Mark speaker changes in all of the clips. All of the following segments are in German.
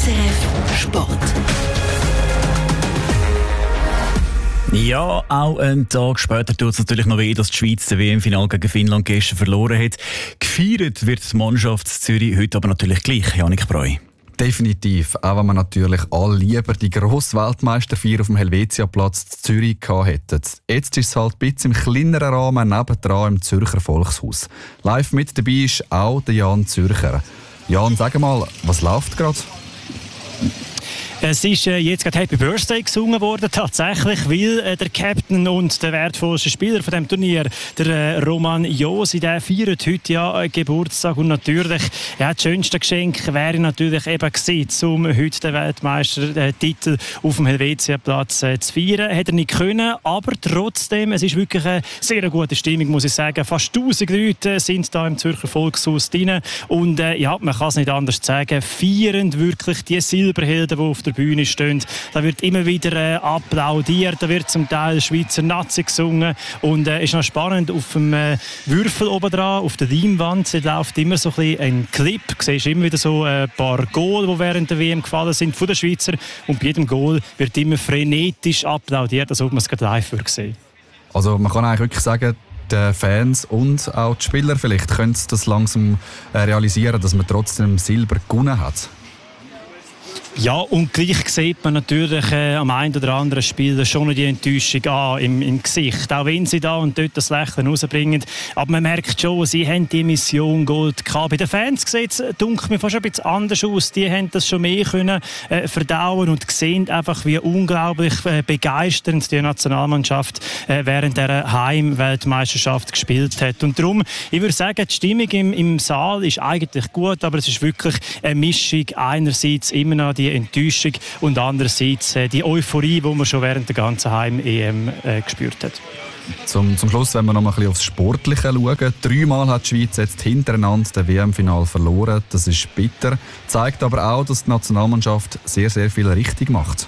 Speaker 1: SRF Sport.
Speaker 2: Ja, auch einen Tag später tut es natürlich noch weh, dass die Schweiz das WM-Finale gegen Finnland gestern verloren hat. Gefeiert wird die Mannschaft Zürich heute aber natürlich gleich, Janik Breu.
Speaker 3: Definitiv, auch wenn wir natürlich alle lieber die grosse Weltmeisterfeier auf dem Helvetiaplatz in Zürich gehabt hätten. Jetzt ist es halt ein bisschen im kleineren Rahmen nebendran im Zürcher Volkshaus. Live mit dabei ist auch der Jan Zürcher. Jan, sag mal, was läuft gerade?
Speaker 4: Es ist jetzt gerade Happy Birthday gesungen worden, tatsächlich, weil der Captain und der wertvollste Spieler von dem Turnier, der Roman Josi, der feiert heute ja Geburtstag. Und natürlich, ja, das schönste Geschenk wäre natürlich eben gewesen, um heute den Weltmeistertitel auf dem Helvetiaplatz zu feiern. Hätte er nicht können, aber trotzdem, es ist wirklich eine sehr gute Stimmung, muss ich sagen. Fast 1000 Leute sind da im Zürcher Volkshaus drin. Und ja, man kann es nicht anders sagen, feiern wirklich die Silberhelden, die auf der Bühne stehen. Da wird immer wieder applaudiert, da wird zum Teil Schweizer Nazi gesungen und ist noch spannend, auf dem Würfel oben dran, auf der Leinwand, läuft immer so ein Clip, du siehst immer wieder so ein paar Goal, die während der WM gefallen sind von den Schweizer, und bei jedem Goal wird immer frenetisch applaudiert, als ob man es gerade live sehen. Also man kann eigentlich wirklich sagen, die Fans und auch die Spieler vielleicht können das langsam realisieren, dass man trotzdem Silber gewonnen hat. Ja, und gleich sieht man natürlich am einen oder anderen Spieler schon die Enttäuschung an im Gesicht. Auch wenn sie da und dort das Lächeln rausbringen. Aber man merkt schon, sie haben die Mission Gold gehabt. Bei den Fans sieht es, dunkelt mir fast ein bisschen anders aus. Die haben das schon mehr können verdauen und sehen einfach, wie unglaublich begeisternd die Nationalmannschaft während der Heimweltmeisterschaft gespielt hat. Und darum, ich würde sagen, die Stimmung im Saal ist eigentlich gut, aber es ist wirklich eine Mischung. Einerseits immer noch die Enttäuschung und andererseits die Euphorie, die man schon während der ganzen Heim-EM gespürt hat. Zum Schluss, wenn wir noch mal ein bisschen aufs Sportliche schauen. 3-mal hat die Schweiz jetzt hintereinander das WM-Final verloren. Das ist bitter. Zeigt aber auch, dass die Nationalmannschaft sehr, sehr viel richtig macht.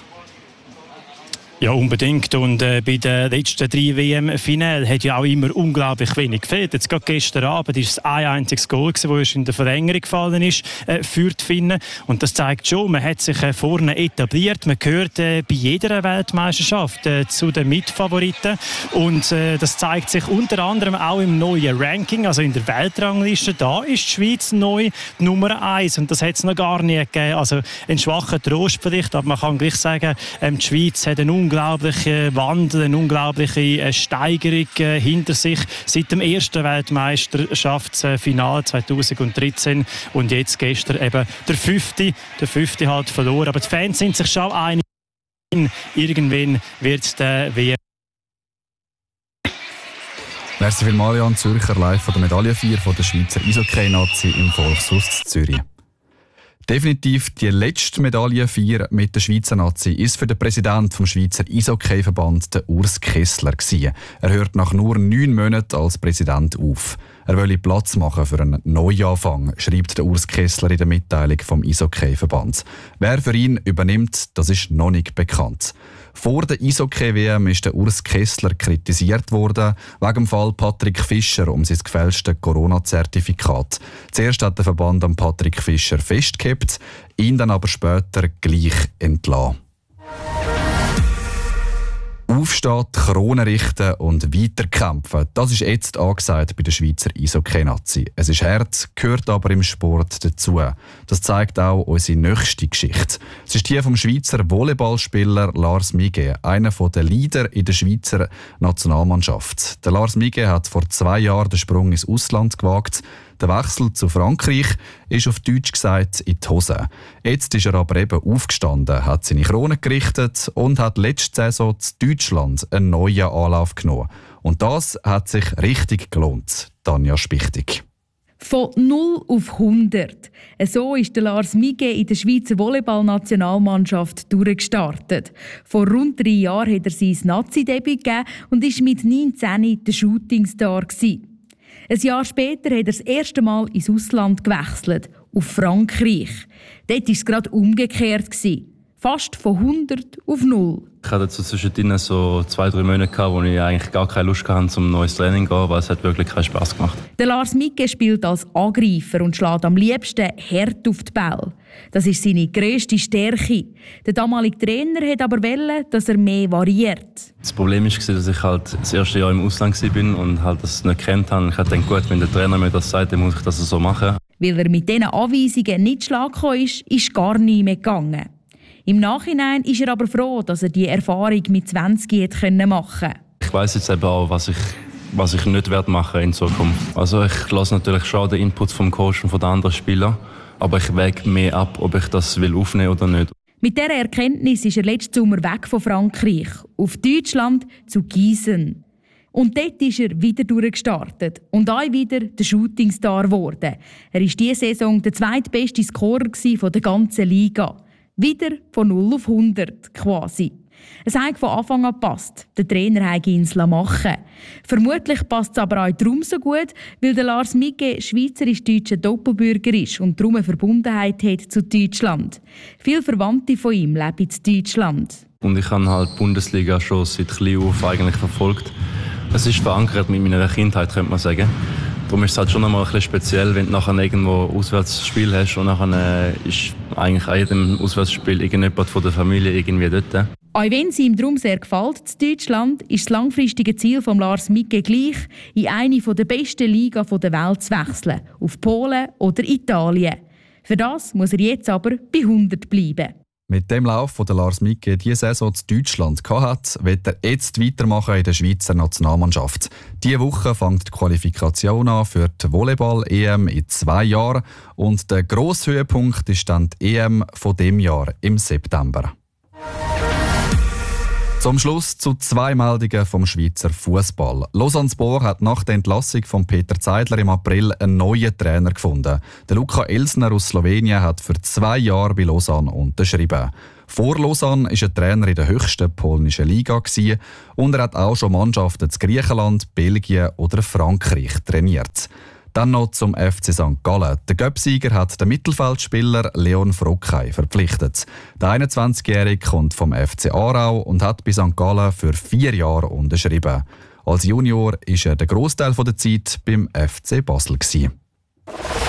Speaker 4: Ja, unbedingt. Und bei den letzten 3 WM-Finalen hat ja auch immer unglaublich wenig gefehlt. Jetzt gerade gestern Abend war es ein einziges Goal, das in der Verlängerung gefallen ist für die Finnen. Und das zeigt schon, man hat sich vorne etabliert. Man gehört bei jeder Weltmeisterschaft zu den Mitfavoriten. Und das zeigt sich unter anderem auch im neuen Ranking, also in der Weltrangliste. Da ist die Schweiz neu die Nummer 1. Und das hat es noch gar nie gegeben. Also ein schwacher Trost vielleicht, aber man kann gleich sagen, die Schweiz hat einen unglaubliche Wandel, eine unglaubliche Steigerung hinter sich seit dem ersten Weltmeisterschaftsfinale 2013 und jetzt gestern eben der fünfte halt verloren. Aber die Fans sind sich schon einig, irgendwann wird der WM. Merci vielmals, Jan Zürcher, live von der Medaillenfeier von der Schweizer Eishockey-Nazi im Volkshaus Zürich. Definitiv die letzte Medaillenfeier mit der Schweizer Nazi ist für den Präsidenten vom Schweizer Eishockey-Verband, der Urs Kessler, gewesen. Er hört nach nur 9 Monaten als Präsident auf. Er wolle Platz machen für einen Neuanfang, schreibt der Urs Kessler in der Mitteilung vom Eishockey-Verband. Wer für ihn übernimmt, das ist noch nicht bekannt. Vor der Eishockey-WM ist der Urs Kessler kritisiert worden, wegen dem Fall Patrick Fischer um sein gefälschtes Corona-Zertifikat. Zuerst hat der Verband an Patrick Fischer festgehalten, ihn dann aber später gleich entlassen. Aufstehen, Krone richten und weiterkämpfen. Das ist jetzt angesagt bei der Schweizer Eishockey-Nazi. Es ist hart, gehört aber im Sport dazu. Das zeigt auch unsere nächste Geschichte. Es ist die vom Schweizer Volleyballspieler Lars Miguet, einer der Leader in der Schweizer Nationalmannschaft. Der Lars Miguet hat vor 2 Jahren den Sprung ins Ausland gewagt. Der Wechsel zu Frankreich ist auf Deutsch gesagt in die Hose. Jetzt ist er aber eben aufgestanden, hat seine Krone gerichtet und hat letzte Saison zu Deutschland einen neuen Anlauf genommen. Und das hat sich richtig gelohnt. Tanja Spichtig.
Speaker 5: Von 0 auf 100. So ist der Lars Miguet in der Schweizer Volleyball-Nationalmannschaft durchgestartet. Vor rund 3 Jahren hat er sein Nazi-Debüt gegeben und war mit 19 der Shootingstar. Ein Jahr später hat er das erste Mal ins Ausland gewechselt, auf Frankreich. Dort war es gerade umgekehrt. Fast von 100 auf 0.
Speaker 1: Ich hatte zwischendrin so 2-3 Monate, wo ich eigentlich gar keine Lust hatte, zum neues Training zu gehen, weil es hat wirklich keinen Spass gemacht.
Speaker 5: Der Lars Migge spielt als Angreifer und schlägt am liebsten hart auf die Bälle. Das ist seine grösste Stärke. Der damalige Trainer wollte aber wollen, dass er mehr variiert.
Speaker 1: Das Problem war, dass ich halt das erste Jahr im Ausland war und halt das nicht gekannt habe. Ich dachte, gut, wenn der Trainer mir das sagt, dann muss ich das so machen.
Speaker 5: Weil er mit diesen Anweisungen nicht schlagen ist gar nicht mehr gegangen. Im Nachhinein ist er aber froh, dass er die Erfahrung mit 20 machen konnte.
Speaker 1: Ich weiss jetzt eben auch, was ich nicht machen in Zukunft. Also ich lasse natürlich schon den Input vom Coach und von den anderen Spielern, aber ich wäge mehr ab, ob ich das aufnehmen will oder nicht.
Speaker 5: Mit dieser Erkenntnis ist er letzten Sommer weg von Frankreich, auf Deutschland zu Gießen. Und dort ist er wieder durchgestartet und auch wieder der Shootingstar geworden. Er war diese Saison der zweitbeste Scorer der ganzen Liga. Wieder von 0 auf 100 quasi. Es hat von Anfang an gepasst. Der Trainer hat ihn machen. Vermutlich passt es aber auch darum so gut, weil der Lars Migge schweizerisch-deutscher Doppelbürger ist und darum eine Verbundenheit hat zu Deutschland. Viele Verwandte von ihm leben in Deutschland.
Speaker 1: Und ich habe halt die Bundesliga schon seit klein auf eigentlich verfolgt. Es ist verankert mit meiner Kindheit, könnte man sagen. Darum ist es halt schon einmal ein bisschen speziell, wenn du nachher irgendwo ein Auswärtsspiel hast und nachher ist eigentlich an jedem Auswärtsspiel irgendjemand von der Familie irgendwie dort.
Speaker 5: Auch wenn es ihm darum sehr gefällt, in Deutschland, ist das langfristige Ziel von Lars Migge gleich, in eine der besten Ligen der Welt zu wechseln, auf Polen oder Italien. Für das muss er jetzt aber bei 100 bleiben.
Speaker 3: Mit dem Lauf, den Lars Migge diese Saison in Deutschland hatte, wird er jetzt weitermachen in der Schweizer Nationalmannschaft. Diese Woche fängt die Qualifikation an für die Volleyball-EM in 2 Jahren und der grosse Höhepunkt ist dann die EM von diesem Jahr im September. Zum Schluss zu 2 Meldungen vom Schweizer Fußball. Lausanne-Sport hat nach der Entlassung von Peter Zeidler im April einen neuen Trainer gefunden. Der Luka Elsner aus Slowenien hat für 2 Jahre bei Lausanne unterschrieben. Vor Lausanne war er Trainer in der höchsten polnischen Liga und er hat auch schon Mannschaften in Griechenland, Belgien oder Frankreich trainiert. Dann noch zum FC St. Gallen. Der Göpsieger hat den Mittelfeldspieler Leon Frockay verpflichtet. Der 21-Jährige kommt vom FC Aarau und hat bei St. Gallen für 4 Jahre unterschrieben. Als Junior war er den Großteil der Zeit beim FC Basel.